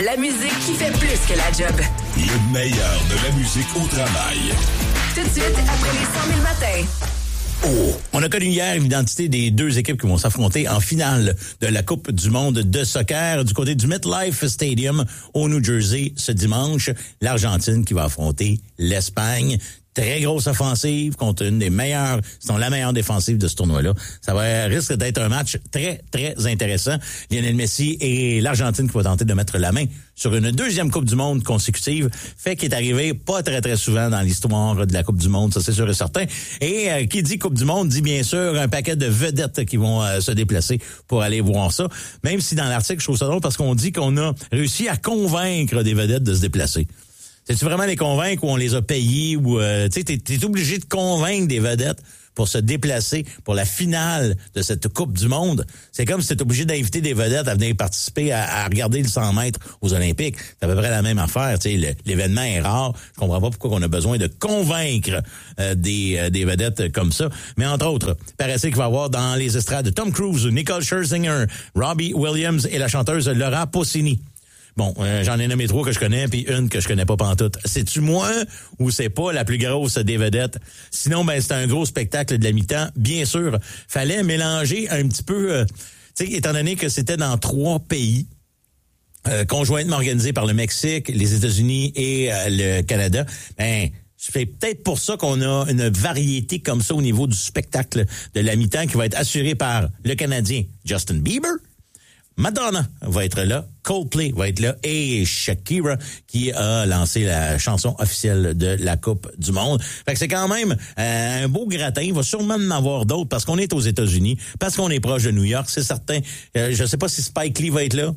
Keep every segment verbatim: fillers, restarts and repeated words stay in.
La musique qui fait plus que la job. Le meilleur de la musique au travail. Tout de suite, après les cent mille matins. Oh. On a connu hier l'identité des deux équipes qui vont s'affronter en finale de la Coupe du monde de soccer du côté du MetLife Stadium au New Jersey ce dimanche. L'Argentine qui va affronter l'Espagne. Très grosse offensive contre une des meilleures, sinon la meilleure défensive de ce tournoi-là. Ça va risque d'être un match très, très intéressant. Lionel Messi et l'Argentine qui va tenter de mettre la main sur une deuxième Coupe du monde consécutive, fait qu'il est arrivé pas très, très souvent dans l'histoire de la Coupe du monde, ça c'est sûr et certain. Et euh, qui dit Coupe du monde dit bien sûr un paquet de vedettes qui vont euh, se déplacer pour aller voir ça. Même si dans l'article, je trouve ça drôle parce qu'on dit qu'on a réussi à convaincre des vedettes de se déplacer. C'est-tu vraiment les convaincre ou on les a payés ou euh, tu sais, t'es, t'es obligé de convaincre des vedettes pour se déplacer pour la finale de cette Coupe du monde. C'est comme si t'étais obligé d'inviter des vedettes à venir participer à, à regarder le cent mètres aux Olympiques. C'est à peu près la même affaire. Tu sais, le, l'événement est rare. Je comprends pas pourquoi on a besoin de convaincre euh, des, euh, des vedettes comme ça. Mais entre autres, paraît-il qu'il va y avoir dans les estrades Tom Cruise, Nicole Scherzinger, Robbie Williams et la chanteuse Laura Pausini. Bon, euh, j'en ai nommé trois que je connais, puis une que je connais pas pantoute. C'est-tu moi ou c'est pas la plus grosse des vedettes? Sinon, ben c'est un gros spectacle de la mi-temps. Bien sûr, fallait mélanger un petit peu, euh, tu sais, étant donné que c'était dans trois pays, euh, conjointement organisés par le Mexique, les États-Unis et euh, le Canada, ben c'est peut-être pour ça qu'on a une variété comme ça au niveau du spectacle de la mi-temps qui va être assuré par le Canadien Justin Bieber. Madonna va être là, Coldplay va être là et Shakira qui a lancé la chanson officielle de la Coupe du monde. Fait que c'est quand même euh, un beau gratin. Il va sûrement en avoir d'autres parce qu'on est aux États-Unis, parce qu'on est proche de New York, c'est certain. Euh, je sais pas si Spike Lee va être là.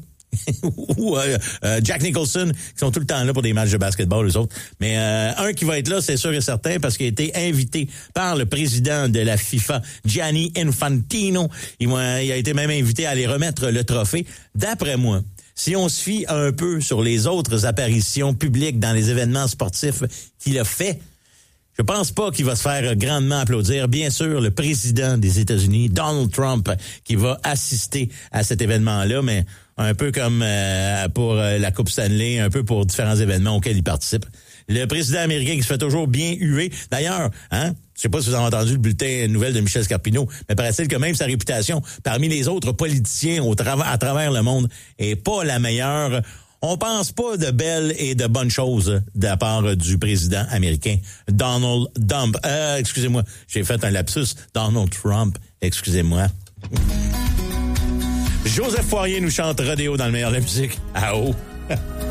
ou euh, euh, Jack Nicholson, qui sont tout le temps là pour des matchs de basketball, les autres. Mais euh, un qui va être là, c'est sûr et certain, parce qu'il a été invité par le président de la FIFA, Gianni Infantino. Il, il a été même invité à aller remettre le trophée. D'après moi, si on se fie un peu sur les autres apparitions publiques dans les événements sportifs qu'il a fait, je pense pas qu'il va se faire grandement applaudir. Bien sûr, le président des États-Unis, Donald Trump, qui va assister à cet événement-là, mais un peu comme euh, pour euh, la Coupe Stanley, un peu pour différents événements auxquels il participe. Le président américain qui se fait toujours bien huer. D'ailleurs, hein, je sais pas si vous avez entendu le bulletin nouvelle de Michel Scarpino, mais paraît-il que même sa réputation parmi les autres politiciens au tra- à travers le monde est pas la meilleure. On pense pas de belles et de bonnes choses de la part du président américain Donald Trump. Euh, excusez-moi, j'ai fait un lapsus. Donald Trump, excusez-moi. Joseph Poirier nous chante Rodéo dans le meilleur de la musique. Ah oh!